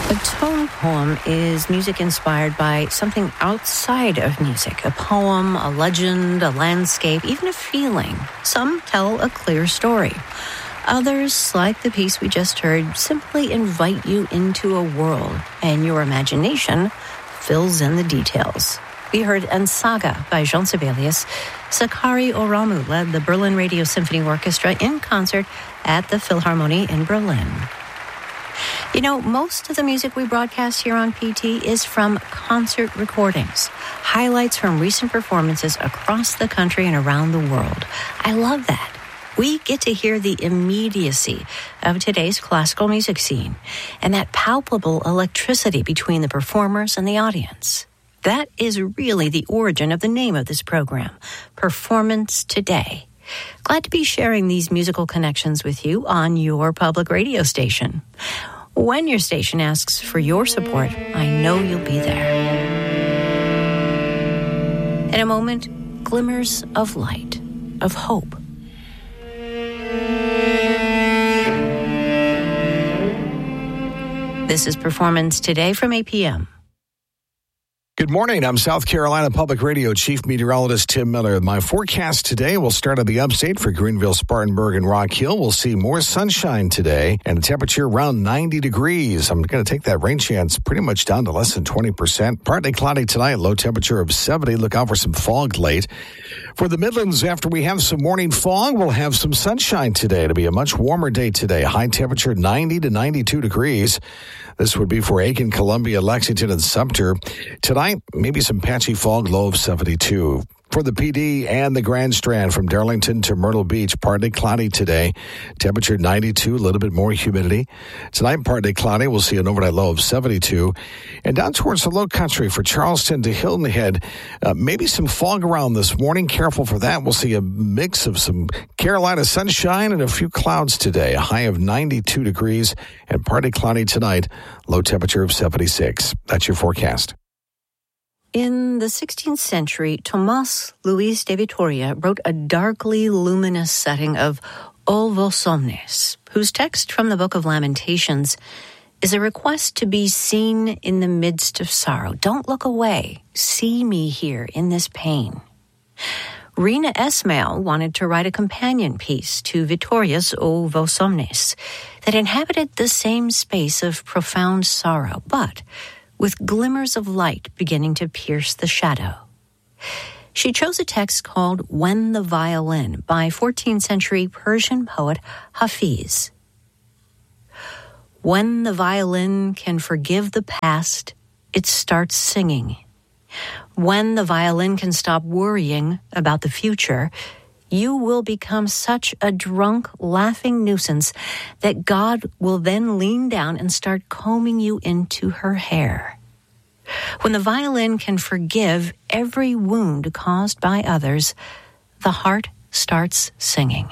A tone poem is music inspired by something outside of music. A poem, a legend, a landscape, even a feeling. Some tell a clear story. Others, like the piece we just heard, simply invite you into a world, and your imagination fills in the details. We heard Ensaga by Jean Sibelius. Sakari Oramu led the Berlin Radio Symphony Orchestra in concert at the Philharmonie in Berlin. You know, most of the music we broadcast here on PT is from concert recordings, highlights from recent performances across the country and around the world. I love that. We get to hear the immediacy of today's classical music scene and that palpable electricity between the performers and the audience. That is really the origin of the name of this program, Performance Today. Glad to be sharing these musical connections with you on your public radio station. When your station asks for your support, I know you'll be there. In a moment, glimmers of light, of hope. This is Performance Today from 8 p.m. Good morning. I'm South Carolina Public Radio Chief Meteorologist Tim Miller. My forecast today will start at the upstate for Greenville, Spartanburg, and Rock Hill. We'll see more sunshine today and a temperature around 90 degrees. I'm going to take that rain chance pretty much down to less than 20%. Partly cloudy tonight, low temperature of 70. Look out for some fog late. For the Midlands, after we have some morning fog, we'll have some sunshine today. It'll be a much warmer day today. High temperature 90 to 92 degrees. This would be for Aiken, Columbia, Lexington, and Sumter. Tonight, maybe some patchy fog, low of 72. For the PD and the Grand Strand from Darlington to Myrtle Beach, partly cloudy today. Temperature 92, a little bit more humidity. Tonight, partly cloudy. We'll see an overnight low of 72. And down towards the low country for Charleston to Hilton Head, maybe some fog around this morning. Careful for that. We'll see a mix of some Carolina sunshine and a few clouds today. A high of 92 degrees and partly cloudy tonight. Low temperature of 76. That's your forecast. In the 16th century, Tomás Luis de Vitoria wrote a darkly luminous setting of O vos somnes, whose text from the Book of Lamentations is a request to be seen in the midst of sorrow. Don't look away. See me here in this pain. Rina Esmail wanted to write a companion piece to Vitoria's O vos somnes that inhabited the same space of profound sorrow, but with glimmers of light beginning to pierce the shadow. She chose a text called When the Violin by 14th century Persian poet Hafiz. When the violin can forgive the past, it starts singing. When the violin can stop worrying about the future, you will become such a drunk, laughing nuisance that God will then lean down and start combing you into her hair. When the violin can forgive every wound caused by others, the heart starts singing.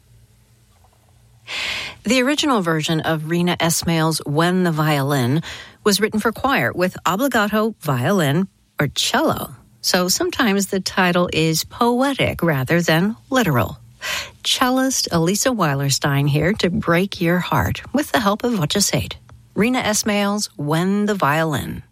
The original version of Rina Esmail's When the Violin was written for choir with obbligato violin or cello. So sometimes the title is poetic rather than literal. Cellist Elisa Weilerstein here to break your heart with the help of What You Said. Rina Esmail's When the Violin.